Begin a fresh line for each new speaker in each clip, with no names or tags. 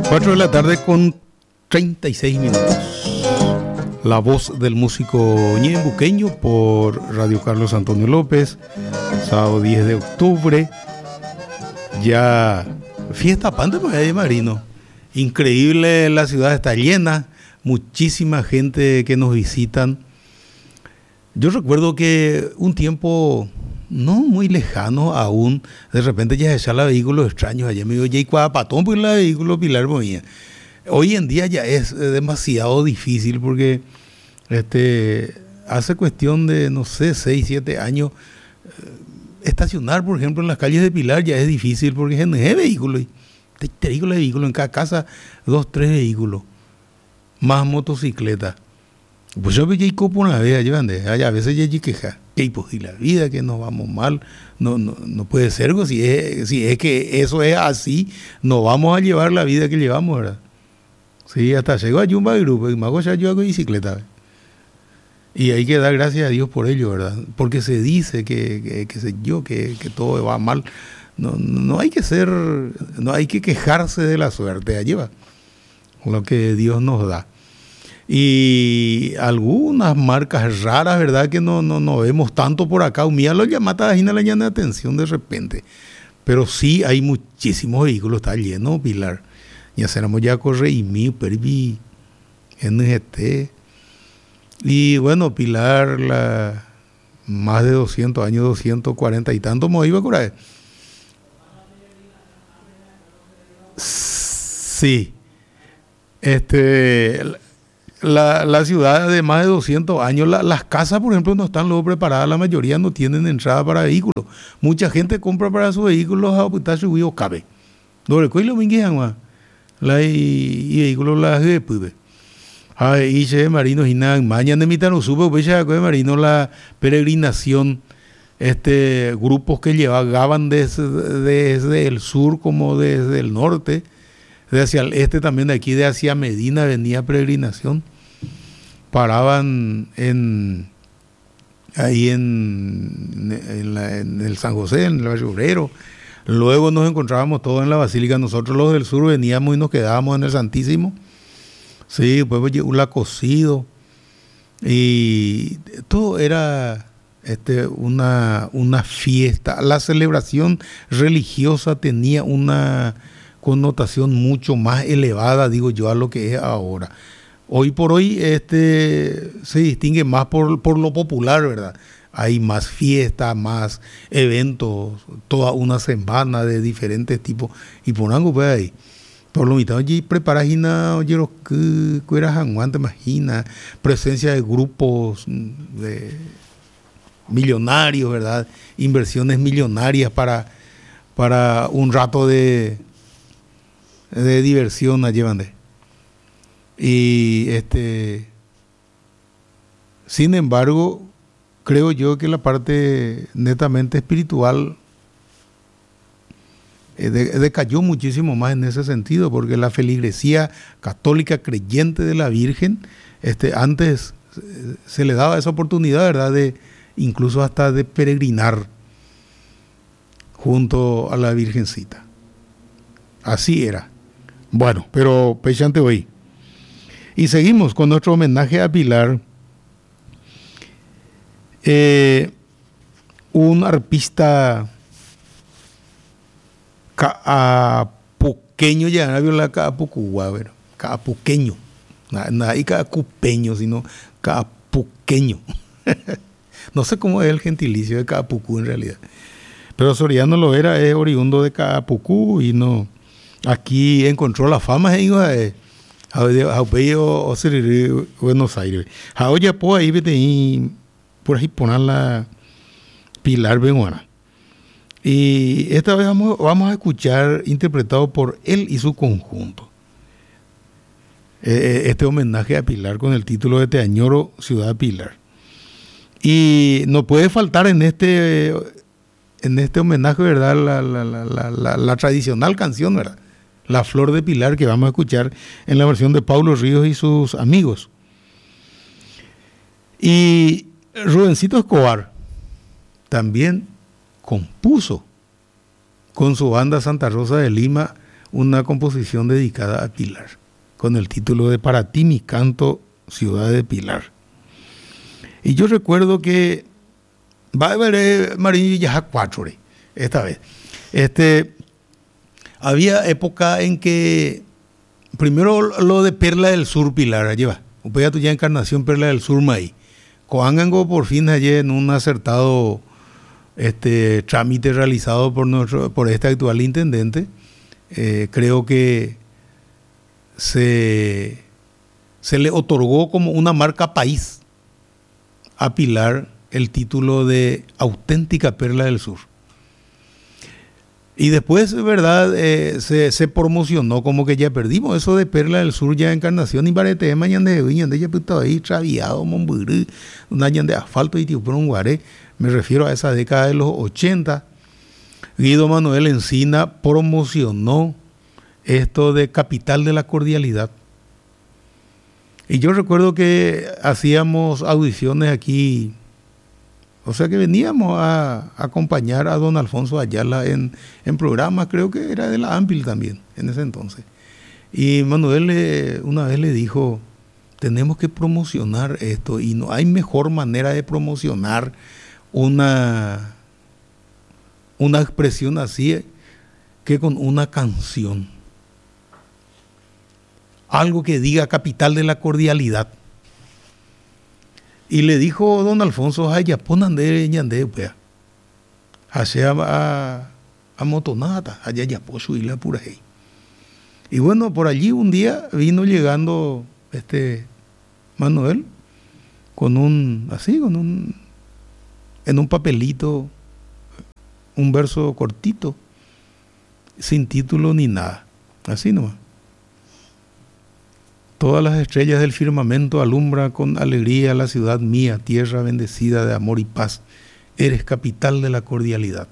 4 de la tarde con 36 minutos. La voz del músico ñembuqueño por Radio Carlos Antonio López. Sábado 10 de octubre. Ya fiesta pante por ahí, Marino. Increíble, la ciudad está llena. Muchísima gente que nos visitan. Yo recuerdo que un tiempo no muy lejano aún, de repente ya se echan vehículos extraños. Allá me digo, ya hay patón por el vehículo Pilar Bonilla. Hoy en día ya es demasiado difícil porque hace cuestión de, no sé, 6, 7 años, estacionar, por ejemplo, en las calles de Pilar ya es difícil porque no hay vehículos. Vehículos en cada casa, 2, 3 vehículos, más motocicletas. Pues yo veía copo una vez, a veces ya queja, que pues, y la vida, que nos vamos mal, no puede ser, si es que eso es así, no vamos a llevar la vida que llevamos, ¿verdad? Sí, hasta llegó a Yumba Grupo, y me hago ya yo hago bicicleta, ¿verdad? Y hay que dar gracias a Dios por ello, ¿verdad? Porque se dice que todo va mal. No hay que quejarse de la suerte, allí va lo que Dios nos da. Y algunas marcas raras, ¿verdad? Que no vemos tanto por acá. Mía lo llama a la llana de atención de repente. Pero sí hay muchísimos vehículos, está lleno, Pilar. Ya seremos ya corre y mi pervi NGT. Y bueno, Pilar, más de 200 años, 240 y tanto, me iba a curar. Sí. La ciudad de más de 200 años, las casas, por ejemplo, no están luego preparadas, la mayoría no tienen entrada para vehículos. Mucha gente compra para sus vehículos a optar su o cabe. Doble cuilo minguean y vehículos las de pues. Y che Marino y nada, mañana mitad no sube, pues ya Marino la peregrinación, grupos que llegaban desde el sur como desde el norte. De hacia el este también, de aquí de hacia Medina venía peregrinación, paraban ahí en el San José, en el Barrio Obrero. Luego nos encontrábamos todos en la Basílica. Nosotros los del sur veníamos y nos quedábamos en el Santísimo. Sí, después llegó la Cocido y todo era una fiesta. La celebración religiosa tenía una connotación mucho más elevada, digo yo, a lo que es ahora. Hoy por hoy se distingue más por lo popular, ¿verdad? Hay más fiestas, más eventos, toda una semana de diferentes tipos. Y por algo, pues ahí, por lo mitad, allí preparajina, oye, los que eras aguante, imagina, presencia de grupos de millonarios, ¿verdad? Inversiones millonarias para un rato de diversión allí van de. Y sin embargo, creo yo que la parte netamente espiritual decayó muchísimo más en ese sentido, porque la feligresía católica creyente de la Virgen, antes se le daba esa oportunidad, ¿verdad? De incluso hasta de peregrinar junto a la Virgencita. Así era. Bueno, pero pechante hoy. Y seguimos con nuestro homenaje a Pilar. Un arpista capuqueño, ya no vio la capucúa, pero capuqueño. Nada y capupeño, sino capuqueño. No sé cómo es el gentilicio de Capucú en realidad. Pero Soriano lo era, es oriundo de Capucú y no. Aquí encontró la fama en Buenos Aires. Ahora por ahí por ahí poner la Pilar Benguana. Y esta vez vamos a escuchar interpretado por él y su conjunto. Este homenaje a Pilar con el título de Te añoro, Ciudad Pilar. Y no puede faltar en este homenaje, ¿verdad? La tradicional canción, ¿verdad? La Flor de Pilar, que vamos a escuchar en la versión de Paulo Ríos y sus amigos. Y Rubencito Escobar también compuso con su banda Santa Rosa de Lima una composición dedicada a Pilar, con el título de Para ti mi canto, ciudad de Pilar. Y yo recuerdo que va a haber Mariño ya 4 esta vez. Había época en que primero lo de Perla del Sur Pilar, lleva. Upea tu ya Encarnación Perla del Sur Maí. Coangango por fin ayer en un acertado trámite realizado por este actual intendente. Creo que se le otorgó como una marca país a Pilar el título de auténtica Perla del Sur. Y después, ¿verdad? Se promocionó como que ya perdimos eso de Perla del Sur, ya Encarnación y Barete, mañana de ya estaba ahí traviado, Momburú, un año de asfalto y Tiuprunguaré. Me refiero a esa década de los 80. Guido Manuel Encina promocionó esto de capital de la cordialidad. Y yo recuerdo que hacíamos audiciones aquí, o sea que veníamos a acompañar a don Alfonso Ayala en programas, creo que era de la AMPIL también en ese entonces. Y Manuel una vez le dijo, tenemos que promocionar esto y no hay mejor manera de promocionar una expresión así que con una canción. Algo que diga capital de la cordialidad. Y le dijo don Alfonso, ay, ya ponande ñande, pues. Hacia a motonata, allá ya poso y la pura hey. Y bueno, por allí un día vino llegando Manuel en un papelito, un verso cortito, sin título ni nada, así nomás. Todas las estrellas del firmamento alumbran con alegría la ciudad mía, tierra bendecida de amor y paz. Eres capital de la cordialidad.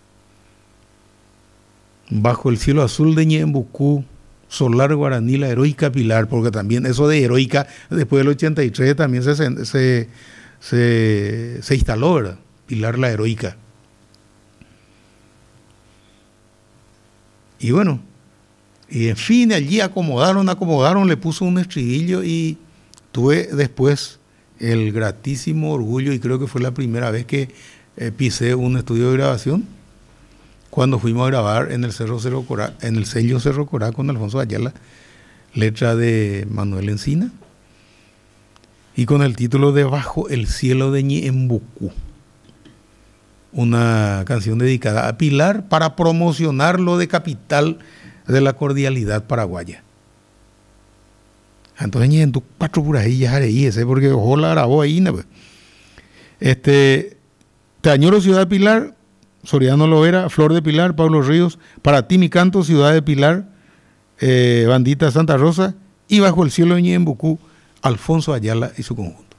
Bajo el cielo azul de Ñembucú, solar guaraní, la heroica Pilar, porque también eso de heroica, después del 83 también se instaló, ¿verdad? Pilar la heroica. Y bueno, y en fin, allí acomodaron, le puso un estribillo y tuve después el gratísimo orgullo, y creo que fue la primera vez que pisé un estudio de grabación, cuando fuimos a grabar en el sello Cerro Corá con Alfonso Ayala, letra de Manuel Encina, y con el título de Bajo el cielo de Ñembucú, una canción dedicada a Pilar para promocionar lo de capital de la cordialidad paraguaya. Entonces en tu 4 por ahí ya haré ese, porque ojo la grabó ahí, ¿no? Te añoro ciudad de Pilar, Soriano Lovera, Flor de Pilar, Pablo Ríos, Para ti mi canto, ciudad de Pilar, Bandita Santa Rosa, y Bajo el cielo de Ñembucú, Alfonso Ayala y su conjunto.